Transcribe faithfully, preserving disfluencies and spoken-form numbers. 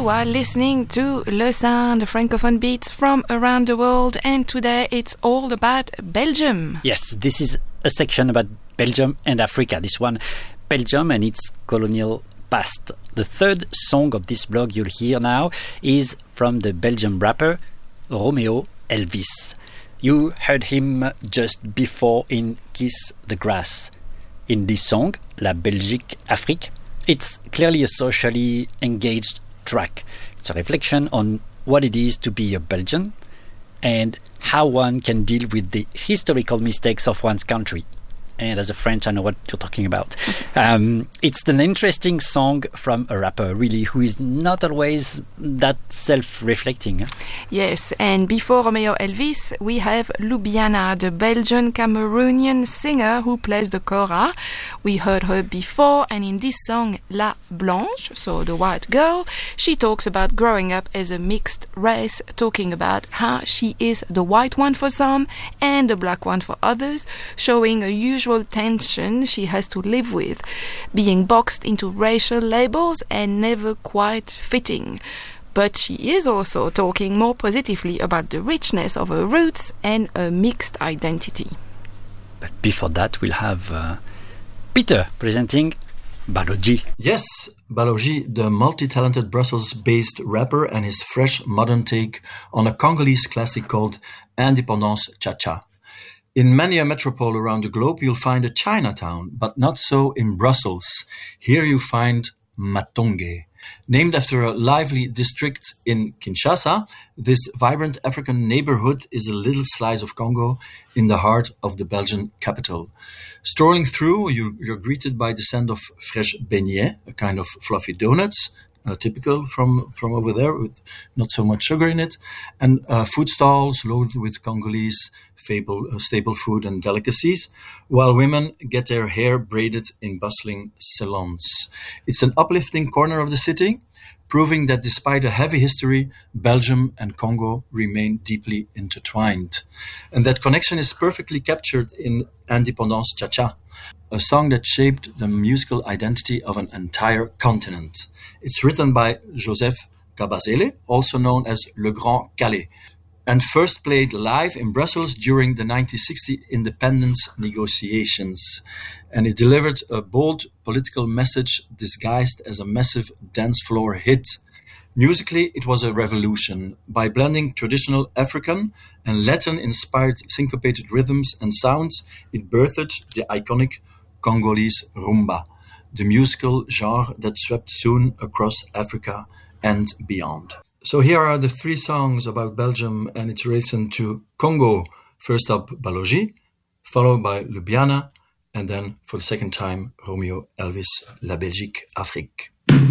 You are listening to Le Sound, Francophone beats from around the world, and today it's all about Belgium. Yes, this is a section about Belgium and Africa. This one, Belgium and its colonial past. The third song of this blog you'll hear now is from the Belgian rapper Romeo Elvis. You heard him just before in Kiss the Grass. In this song, La Belgique Afrique, it's clearly a socially engaged track. It's a reflection on what it is to be a Belgian and how one can deal with the historical mistakes of one's country. And as a French, I know what you're talking about. Um, it's an interesting song from a rapper, really, who is not always that self-reflecting. Yes, and before Romeo Elvis, we have Lubiana, the Belgian Cameroonian singer who plays the kora. We heard her before, and in this song, La Blanche, so the white girl, she talks about growing up as a mixed race, talking about how she is the white one for some and the black one for others, showing a usual tension she has to live with, being boxed into racial labels and never quite fitting. But she is also talking more positively about the richness of her roots and a mixed identity. But before that, we'll have uh, Peter presenting Balogi. Yes, Balogi, the multi-talented Brussels-based rapper, and his fresh modern take on a Congolese classic called Indépendance Cha-Cha. In many a metropole around the globe, you'll find a Chinatown, but not so in Brussels. Here you find Matonge. Named after a lively district in Kinshasa, this vibrant African neighborhood is a little slice of Congo in the heart of the Belgian capital. Strolling through, you, you're greeted by the scent of fresh beignets, a kind of fluffy donuts, Uh, typical from, from over there, with not so much sugar in it, and uh, food stalls loaded with Congolese fable, uh, staple food and delicacies, while women get their hair braided in bustling salons. It's an uplifting corner of the city, proving that despite a heavy history, Belgium and Congo remain deeply intertwined. And that connection is perfectly captured in Indépendance Cha-Cha, a song that shaped the musical identity of an entire continent. It's written by Joseph Kabazele, also known as Le Grand Calais, and first played live in Brussels during the nineteen sixty independence negotiations. And it delivered a bold political message disguised as a massive dance floor hit. Musically, it was a revolution. By blending traditional African and Latin-inspired syncopated rhythms and sounds, it birthed the iconic Congolese rumba, the musical genre that swept soon across Africa and beyond. So here are the three songs about Belgium and its relation to Congo. First up, Balogi, followed by Lubiana, and then for the second time, Romeo Elvis, La Belgique Afrique.